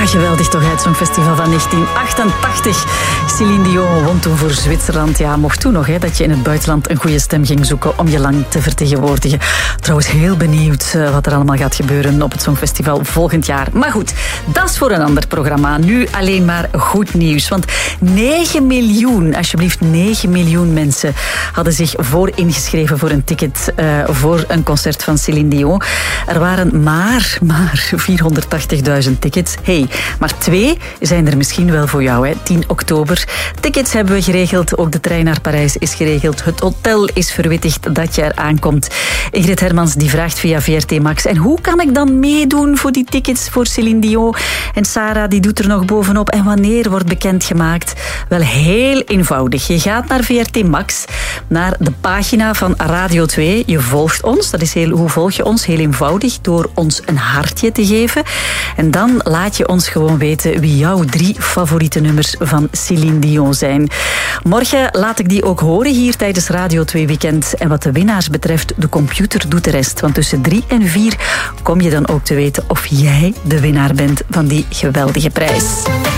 geweldig toch, het Songfestival van 1988. Céline Dion won toen voor Zwitserland. Ja, mocht toen nog dat je in het buitenland een goede stem ging zoeken om je lang te vertegenwoordigen. Trouwens, heel benieuwd wat er allemaal gaat gebeuren op het Songfestival volgend jaar. Maar goed, dat is voor een ander programma. Nu alleen maar goed nieuws. Want 9 miljoen, alsjeblieft 9 miljoen mensen hadden zich voor ingeschreven voor een ticket voor een concert van Céline Dion. Er waren maar 480.000 tickets. Hey, maar 2 zijn er misschien wel voor jou. 10 oktober. Tickets hebben we geregeld. Ook de trein naar Parijs is geregeld. Het hotel is verwittigd dat je er aankomt. Ingrid Hermans die vraagt via VRT Max. En hoe kan ik dan meedoen voor die tickets voor Céline Dion? En Sarah die doet er nog bovenop. En wanneer wordt bekendgemaakt? Wel, heel eenvoudig. Je gaat naar VRT Max, naar de pagina van Radio 2. Je volgt ons. Dat is hoe volg je ons? Heel eenvoudig. Door ons een hartje te geven. En dan laat je ons gewoon weten wie jouw 3 favoriete nummers van Céline Dion zijn. Morgen laat ik die ook horen hier tijdens Radio 2 Weekend. En wat de winnaars betreft, de computer doet de rest. Want tussen 3 en 4 kom je dan ook te weten of jij de winnaar bent van die geweldige prijs.